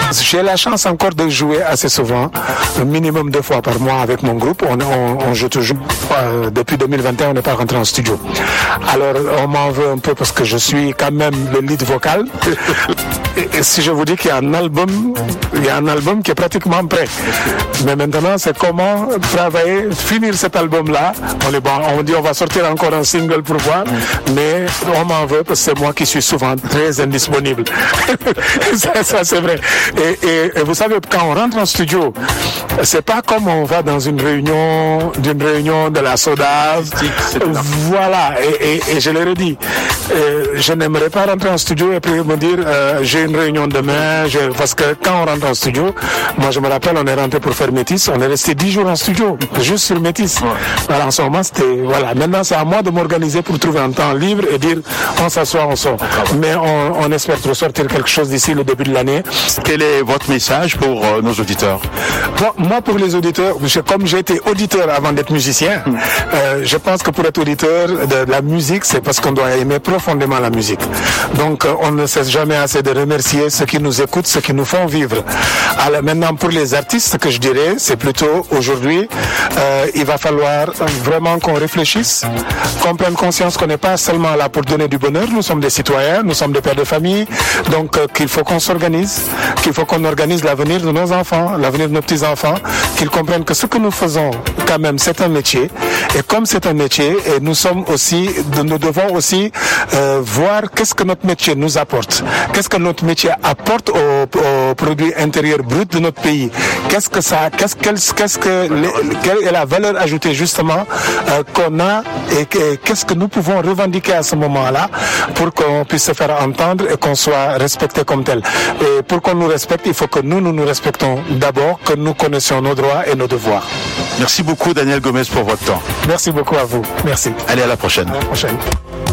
J'ai la chance encore de jouer assez souvent, un minimum 2 fois par mois avec mon groupe. On joue toujours. Depuis 2021, on n'est pas rentré en studio. Alors, on m'en veut un peu parce que je suis quand même le lead vocal. Et si je vous dis qu'il y a un album qui est pratiquement prêt. Mais maintenant, c'est comment travailler, finir cet album-là. On dit on va sortir encore un single pour voir, mais on m'en veut parce que c'est moi qui suis souvent très indisponible. ça c'est vrai. Et vous savez, quand on rentre en studio, c'est pas comme on va dans une réunion de la soda. Voilà. Et je l'ai redit. Je n'aimerais pas rentrer en studio et puis me dire j'ai une réunion demain, parce que quand on rentre en studio, moi je me rappelle, on est rentré pour faire Métis, on est resté 10 jours en studio, juste sur Métis. Voilà, en ce moment, maintenant c'est à moi de m'organiser pour trouver un temps libre et dire on s'assoit, on sort. Mais on espère ressortir quelque chose d'ici le début de l'année. Quel est votre message pour nos auditeurs? Moi, pour les auditeurs, comme j'ai été auditeur avant d'être musicien, je pense que pour être auditeur de la musique, c'est parce qu'on doit aimer profondément la musique. Donc, on ne cesse jamais assez de remercier ceux qui nous écoutent, ceux qui nous font vivre. Alors maintenant, pour les artistes, ce que je dirais, c'est plutôt aujourd'hui, il va falloir vraiment qu'on réfléchisse, qu'on prenne conscience qu'on n'est pas seulement là pour donner du bonheur. Nous sommes des citoyens, nous sommes des pères de famille, donc qu'il faut qu'on s'organise, qu'il faut qu'on organise l'avenir de nos enfants, l'avenir de nos petits-enfants, qu'ils comprennent que ce que nous faisons, quand même, c'est un métier. Et comme c'est un métier, et nous devons aussi voir qu'est-ce que notre métier nous apporte. Qu'est-ce que notre métier apporte au produit intérieur brut de notre pays. Quelle est la valeur ajoutée justement qu'on a et qu'est-ce que nous pouvons revendiquer à ce moment-là pour qu'on puisse se faire entendre et qu'on soit respecté comme tel. Et pour qu'on nous respecte, il faut que nous respectons d'abord, que nous connaissions nos droits et nos devoirs. Merci beaucoup Daniel Gomez pour votre temps. Merci beaucoup à vous. Merci. Allez, à la prochaine. À la prochaine.